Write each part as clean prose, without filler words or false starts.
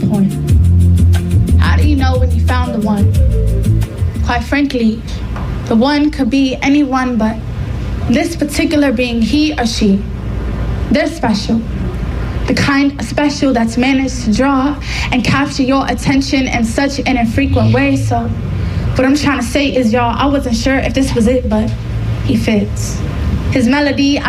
point. How do you know when you found the one? Quite frankly, the one could be anyone, but this particular being, he or she, they're special. The kind of special that's managed to draw and capture your attention in such an infrequent way. So what I'm trying to say is, y'all, I wasn't sure if this was it, but he fits. His melody,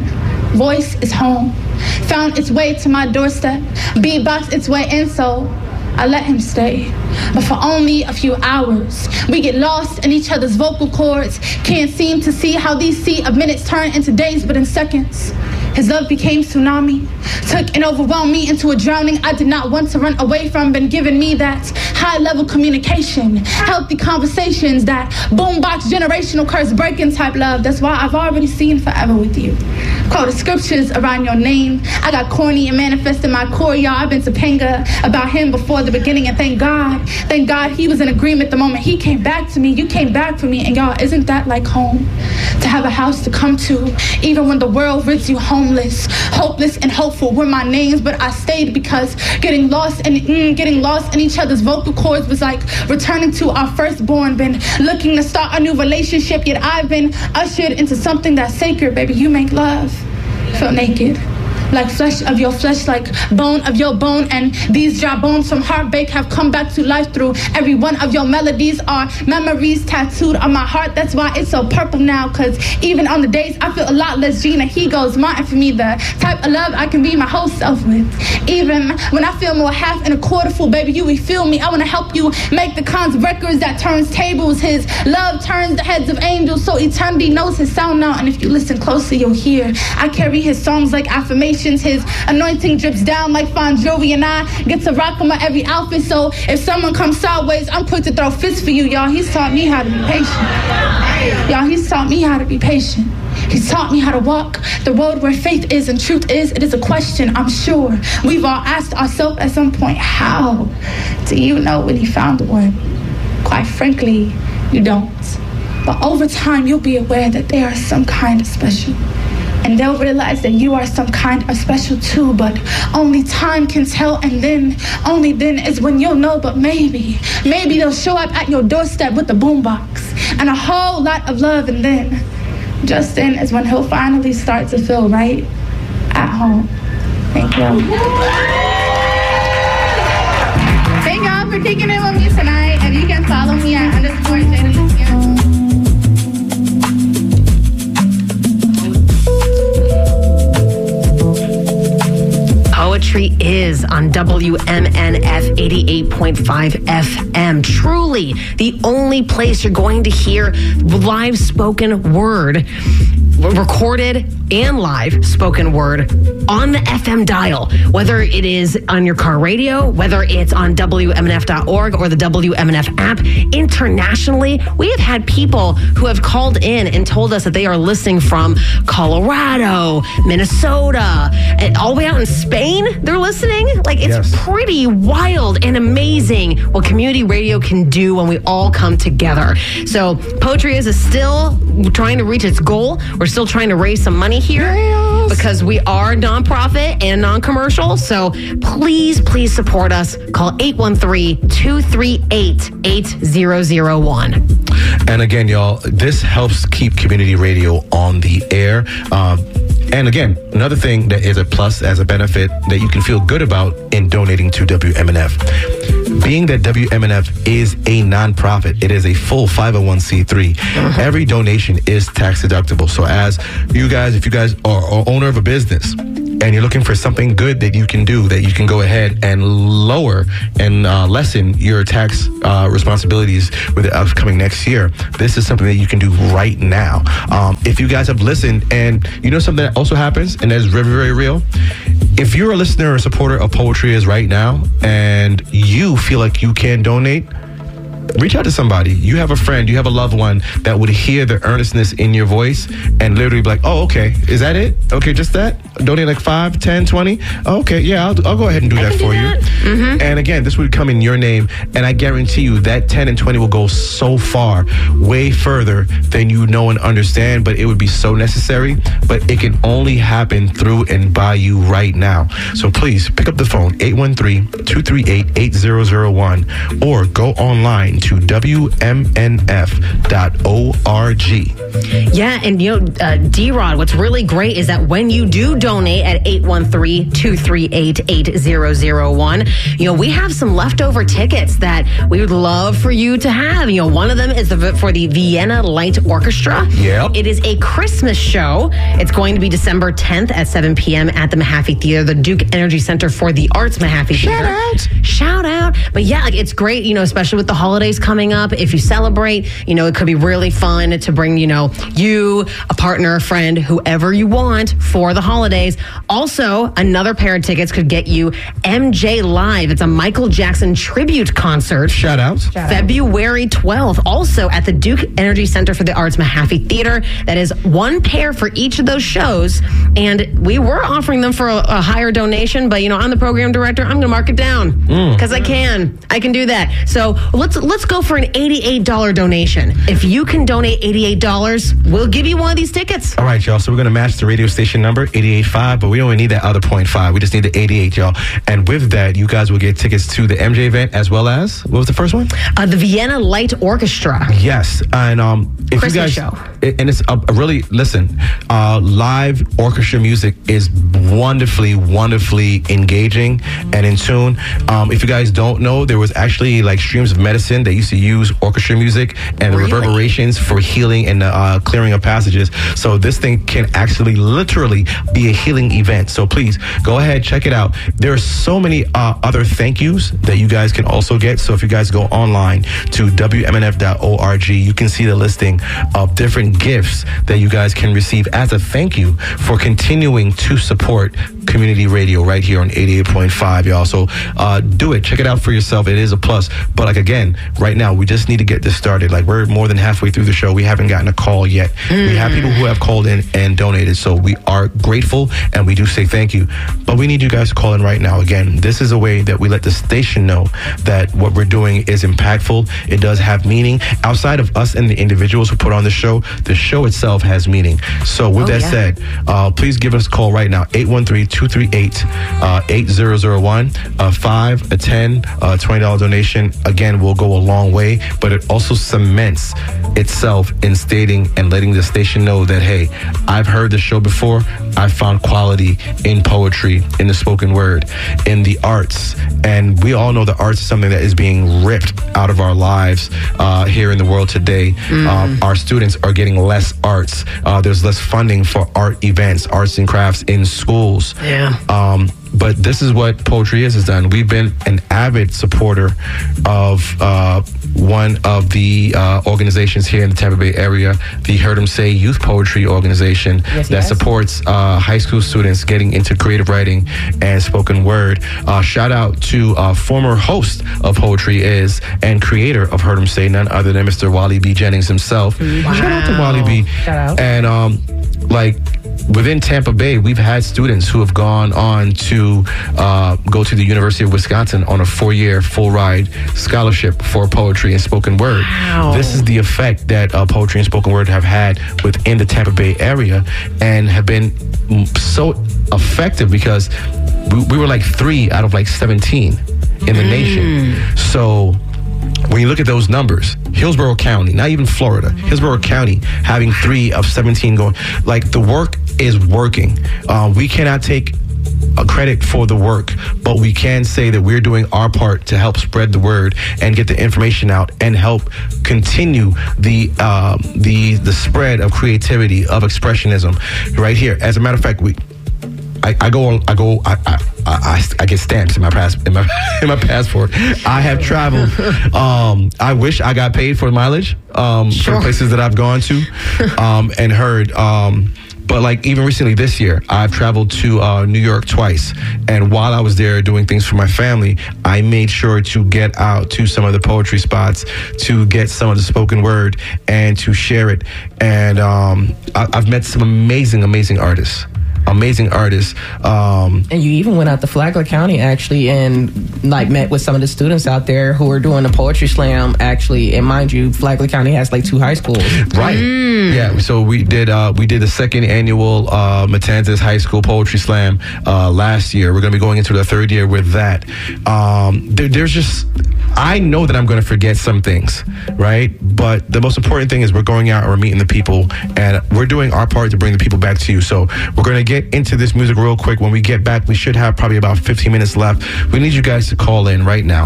voice is home. Found its way to my doorstep, beatboxed its way in, so I let him stay. But for only a few hours, we get lost in each other's vocal cords. Can't seem to see how these sea of minutes turn into days, but in seconds. His love became tsunami, took and overwhelmed me into a drowning I did not want to run away from. Been giving me that high-level communication, healthy conversations, that boombox generational curse breaking type love. That's why I've already seen forever with you. Quoted scriptures around your name. I got corny and manifested my core, y'all. I've been Topanga about him before the beginning, and thank God he was in agreement the moment he came back to me. You came back for me, and y'all, isn't that like home? To have a house to come to, even when the world rids you homeless, hopeless and hopeful were my names, but I stayed because getting lost in each other's vocal cords was like returning to our firstborn. Been looking to start a new relationship, yet I've been ushered into something that's sacred. Baby, you make love feel naked, like flesh of your flesh, like bone of your bone, and these dry bones from heartbreak have come back to life through every one of your melodies are memories tattooed on my heart. That's why it's so purple now, cause even on the days I feel a lot less Gina, he goes Martin for me, the type of love I can be my whole self with. Even when I feel more half and a quarter full, baby, you refill me. I wanna help you make the kinds of records that turns tables. His love turns the heads of angels, so eternity knows his sound now, and if you listen closely, you'll hear I carry his songs like affirmations. His anointing drips down like fine jewelry, and I get to rock on my every outfit. So if someone comes sideways, I'm quick to throw fists for you, y'all. He's taught me how to be patient. Y'all, he's taught me how to be patient. He's taught me how to walk the road where faith is and truth is. It is a question I'm sure we've all asked ourselves at some point. How do you know when you found the one? Quite frankly, you don't. But over time, you'll be aware that they are some kind of special. And they'll realize that you are some kind of special too, but only time can tell, and then, only then is when you'll know. But maybe they'll show up at your doorstep with a boombox and a whole lot of love, and then, just then is when he'll finally start to feel right at home. Thank you. Thank y'all for kicking it with me tonight, and you can follow me at _JadaLucia. Poetry is on WMNF 88.5 FM. Truly the only place you're going to hear live spoken word, recorded and live spoken word on the FM dial, whether it is on your car radio, whether it's on WMNF.org or the WMNF app. Internationally, we have had people who have called in and told us that they are listening from Colorado, Minnesota, and all the way out in Spain. They're listening. Like, it's pretty wild and amazing what community radio can do when we all come together. So Poetry is still trying to reach its goal. We're still trying to raise some money here because we are nonprofit and non-commercial. So please support us. Call 813-238-8001. And again, y'all, this helps keep community radio on the air. And again, another thing that is a plus as a benefit that you can feel good about in donating to WMNF. Being that WMNF is a nonprofit, it is a full 501c3. Every donation is tax deductible. So as you guys, if you guys are owner of a business and you're looking for something good that you can do, that you can go ahead and lower and lessen your tax responsibilities with the upcoming next year, this is something that you can do right now. If you guys have listened, and you know something that also happens, and that's very, very real. If you're a listener or supporter of Poetry Is right now, and you feel like you can donate, reach out to somebody. You have a friend, you have a loved one that would hear the earnestness in your voice and literally be like, oh, okay, is that it? Okay, just that? Donate like 5, 10, 20? Oh, okay, yeah, I'll go ahead and do that for you. Mm-hmm. And again, this would come in your name, and I guarantee you that 10 and 20 will go so far, way further than you know and understand, but it would be so necessary. But it can only happen through and by you right now. So please pick up the phone, 813-238-8001, or go online to WMNF.org. Yeah, and D-Rod, what's really great is that when you do donate at 813-238-8001, we have some leftover tickets that we would love for you to have. One of them is for the Vienna Light Orchestra. Yep. It is a Christmas show. It's going to be December 10th at 7 p.m. at the Mahaffey Theater, the Duke Energy Center for the Arts Mahaffey Theater. Shout out. But yeah, it's great, especially with the holidays coming up. If you celebrate, it could be really fun to bring, you, a partner, a friend, whoever you want for the holidays. Also, another pair of tickets could get you MJ Live. It's a Michael Jackson tribute concert. Shout out. February 12th. Also at the Duke Energy Center for the Arts Mahaffey Theater. That is one pair for each of those shows. And we were offering them for a higher donation, but I'm the program director. I'm going to mark it down because I can do that. So let's go for an $88 donation. If you can donate $88, we'll give you one of these tickets. All right, y'all. So we're going to match the radio station number, 88.5, but we only need that other 0.5. We just need the 88, y'all. And with that, you guys will get tickets to the MJ event as well as, what was the first one? The Vienna Light Orchestra. Yes. And if Christmas you guys, show. And it's really, listen, live orchestra music is wonderfully engaging and in tune. If you guys don't know, there was actually like streams of medicine that used to use orchestra music and the reverberations for healing and clearing of passages. So this thing can actually literally be a healing event. So please go ahead, check it out. There are so many other thank yous that you guys can also get. So if you guys go online to WMNF.org, you can see the listing of different gifts that you guys can receive as a thank you for continuing to support community radio right here on 88.5, y'all. So do it. Check it out for yourself. It is a plus. But like, again, right now, we just need to get this started. Like, we're more than halfway through the show. We haven't gotten a call yet. We have people who have called in and donated. So we are grateful and we do say thank you. But we need you guys to call in right now. Again, this is a way that we let the station know that what we're doing is impactful. It does have meaning. Outside of us and the individuals who put on the show itself has meaning. So with said, please give us a call right now, 813-238-8001. A $5, a $10, $20 donation, again, will go a long way, but it also cements itself in stating and letting the station know that, hey, I've heard the show before. I found quality in poetry, in the spoken word, in the arts. And we all know the arts is something that is being ripped out of our lives here in the world today. Our students are getting less arts. There's less funding for art events, arts and crafts in schools. But this is what poetry has done. We've been an avid supporter of one of the organizations here in the Tampa Bay area, the Heard 'Em Say Youth Poetry Organization, that supports high school students getting into creative writing and spoken word. Shout out to former host of Poetry Is and creator of Heard 'Em Say, none other than Mr. Wally B. Jennings himself. Wow. Shout out to Wally B. Shout out. And within Tampa Bay, we've had students who have gone on to go to the University of Wisconsin on a 4-year full ride scholarship for poetry and spoken word. Wow. This is the effect that poetry and spoken word have had within the Tampa Bay area and have been so effective because we were like 3 out of like 17 in the nation. So when you look at those numbers, Hillsborough County, not even Florida, Hillsborough County having 3 of 17 going, like, the work is working. We cannot take credit for the work, but we can say that we're doing our part to help spread the word and get the information out and help continue the spread of creativity, of expressionism right here. As a matter of fact, I get stamps in my passport. I have traveled. I wish I got paid for mileage for places that I've gone to and heard. But like even recently this year, I've traveled to New York twice. And while I was there doing things for my family, I made sure to get out to some of the poetry spots, to get some of the spoken word, and to share it. And I've met some amazing artists. And you even went out to Flagler County actually and like met with some of the students out there who are doing the poetry slam actually. And mind you, Flagler County has like 2 high schools. Right. Yeah. So we did the second annual Matanzas High School Poetry Slam last year. We're going to be going into the 3rd year with that. There's just, I know that I'm going to forget some things, right? But the most important thing is we're going out and we're meeting the people, and we're doing our part to bring the people back to you. So we're going to get into this music real quick. When we get back, we should have probably about 15 minutes left. We need you guys to call in right now.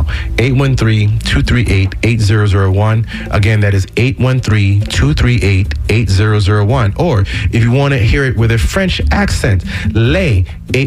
813-238-8001. Again, that is 813-238-8001. Or if you want to hear it with a French accent, lay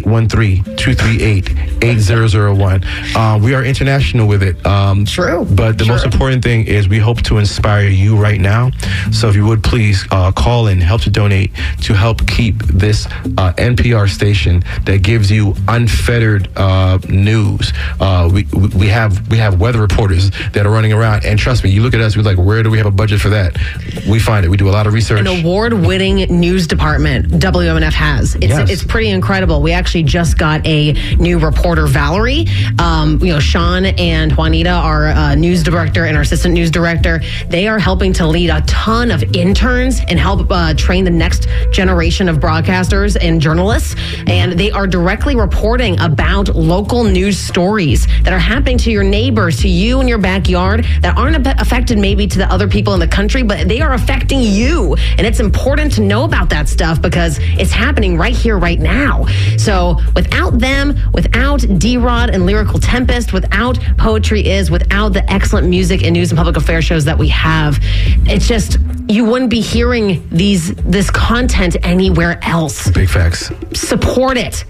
813-238-8001. We are international with it. True. But the most important thing is we hope to inspire you right now. So if you would please call in, help to donate to help keep this NPR station that gives you unfettered news. We have weather reporters that are running around, and trust me, you look at us, we're like, where do we have a budget for that? We find it. We do a lot of research. An award-winning news department WMNF has. It's pretty incredible. We actually just got a new reporter, Valerie. Sean and Juanita, our news director and our assistant news director, they are helping to lead a ton of interns and help train the next generation of broadcasters and journalists. And they are directly reporting about local news stories that are happening to your neighbors, to you in your backyard, that aren't affected maybe to the other people in the country, but they are affecting you. And it's important to know about that stuff because it's happening right here, right now. So without them, without D-Rod and Lyrical Tempest, without Poetry Is, without the excellent music and news and public affairs shows that we have, it's just, you wouldn't be hearing this content anywhere else. Big facts. Support it.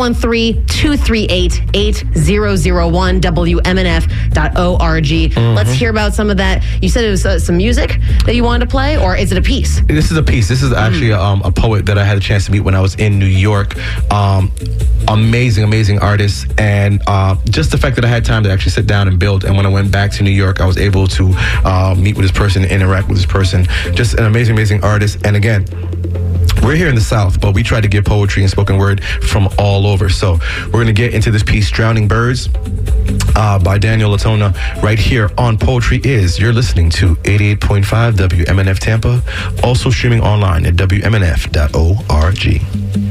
813-238-8001, WMNF.org. Let's hear about some of that. You said it was some music that you wanted to play, or is it a piece? This is a piece. This is actually a poet that I had a chance to meet when I was in New York. Amazing artist. And just the fact that I had time to actually sit down and build. And when I went back to New York, I was able to meet with this person, interact with this person. Just an amazing artist. And again, we're here in the South, but we try to get poetry and spoken word from all over. So we're going to get into this piece, Drowning Birds, by Daniel Latona, right here on Poetry Is. You're listening to 88.5 WMNF Tampa, also streaming online at WMNF.org.